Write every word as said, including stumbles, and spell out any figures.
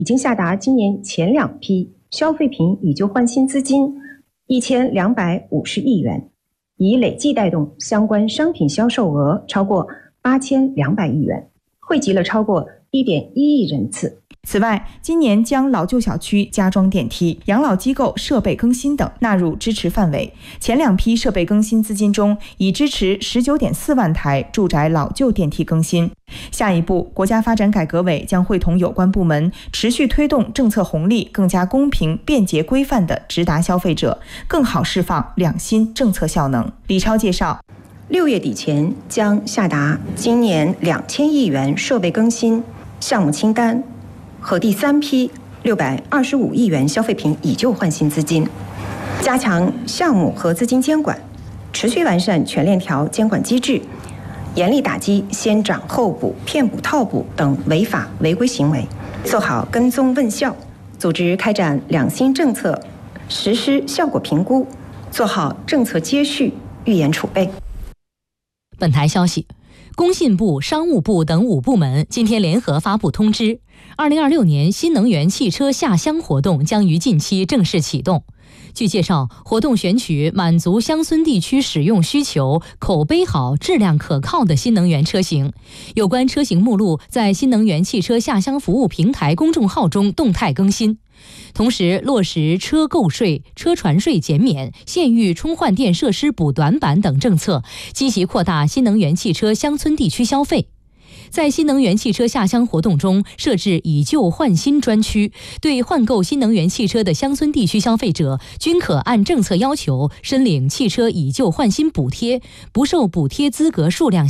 已经下达今年前两批消费品以旧换新资金一千两百五十亿元，已累计带动相关商品销售额超过八千两百亿元，惠及了超过一点一亿人次。 此外，今年将老旧小区加装电梯、养老机构设备更新等纳入支持范围。前两批设备更新资金中，已支持 十九点四万台住宅老旧电梯更新。下一步，国家发展改革委将会同有关部门持续推动政策红利更加公平、便捷、规范地直达消费者，更好释放两新政策效能。李超介绍， 六月底前将下达今年两千亿元设备更新项目清单和第三批六百二十五亿元消费品以旧换新资金，加强项目和资金监管，持续完善全链条监管机制，严厉打击先涨后补、骗补套补等违法违规行为，做好跟踪问效，组织开展两新政策实施效果评估，做好政策接续、预研储备。 本台消息，工信部、商务部等五部门今天联合发布通知，二零二六年新能源汽车下乡活动将于近期正式启动。据介绍，活动选取满足乡村地区使用需求、口碑好、质量可靠的新能源车型。有关车型目录在新能源汽车下乡服务平台公众号中动态更新。同时落实车购税、车船税减免、县域充换电设施补短板等政策，积极扩大新能源汽车乡村地区消费。在新能源汽车下乡活动中，设置以旧换新专区，对换购新能源汽车的乡村地区消费者，均可按政策要求申领汽车以旧换新补贴，不受补贴资格数量